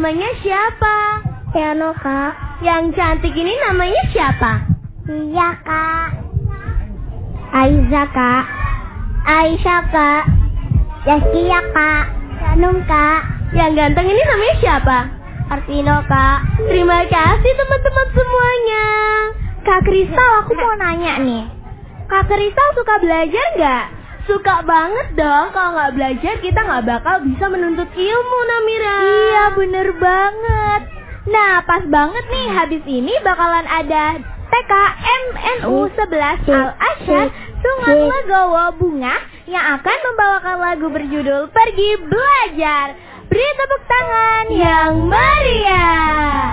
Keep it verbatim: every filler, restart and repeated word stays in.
namanya siapa? Piano, Kak. Yang cantik ini namanya siapa? Iya, Kak. Aiza, Kak. Aisyah, Kak. Zaskia, Kak. Hanum, Kak. Yang ganteng ini namanya siapa? Arvino, Kak. Terima kasih teman-teman semuanya. Kak Kristal, aku mau nanya nih. Kak Kristal suka belajar nggak? Suka banget dong. Kalau nggak belajar kita nggak bakal bisa menuntut ilmu, Namira. Iya, bener banget. Nah, pas banget nih, habis ini bakalan ada T K M N U sebelas Al-Asyar Sungai Legowo Bunga yang akan membawakan lagu berjudul Pergi Belajar. Beri tepuk tangan yang meriah.